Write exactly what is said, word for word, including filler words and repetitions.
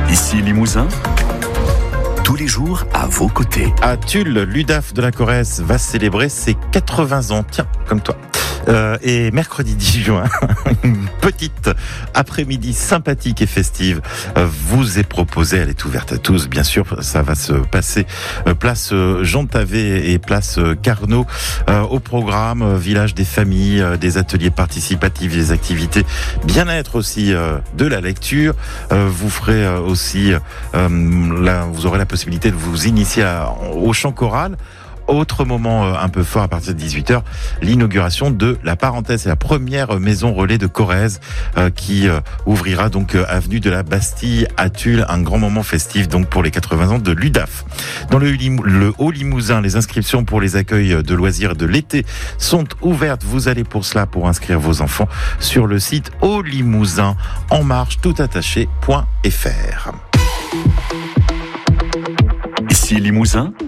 Ici Limousin, tous les jours à vos côtés. À Tulle, l'U D A F de la Corrèze va célébrer ses quatre-vingts ans. Tiens, comme toi. Euh, et mercredi dix juin, une petite après-midi sympathique et festive euh, vous est proposée. Elle est ouverte à tous, bien sûr. Ça va se passer euh, place euh, Jean Tavet et place euh, Carnot. Euh, au programme, euh, village des familles, euh, des ateliers participatifs, des activités bien-être aussi, euh, de la lecture. Euh, vous ferez euh, aussi, euh, la, vous aurez la possibilité de vous initier à, au chant choral. Autre moment euh, un peu fort à partir de dix-huit heures, l'inauguration de la parenthèse, c'est la première maison relais de Corrèze euh, qui euh, ouvrira donc euh, avenue de la Bastille à Tulle, un grand moment festif donc pour les quatre-vingts ans de l'U D A F. Dans le, le Haut-Limousin, les inscriptions pour les accueils de loisirs de l'été sont ouvertes. Vous allez pour cela pour inscrire vos enfants sur le site haut limousin en marche tout attaché point f r. Ici Limousin,